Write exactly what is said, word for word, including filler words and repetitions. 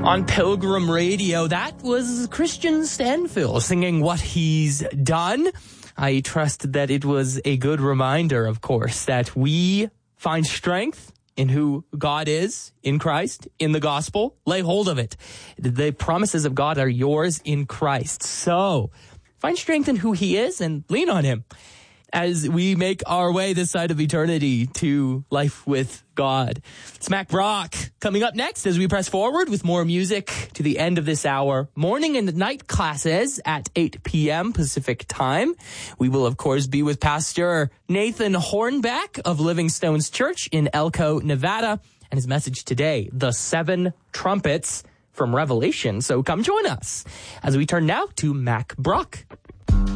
On Pilgrim Radio, that was Christian Stanfill singing What He's Done. I trust that it was a good reminder, of course, that we find strength in who God is, in Christ, in the gospel. Lay hold of it. The promises of God are yours in Christ. So, find strength in who he is and lean on him as we make our way this side of eternity to life with God. It's Mac Brock coming up next as we press forward with more music to the end of this hour. Morning and night classes at eight p.m. Pacific time. We will, of course, be with Pastor Nathan Hornback of Living Stones Church in Elko, Nevada, and his message today, the seven trumpets from Revelation. So come join us as we turn now to Mac Brock.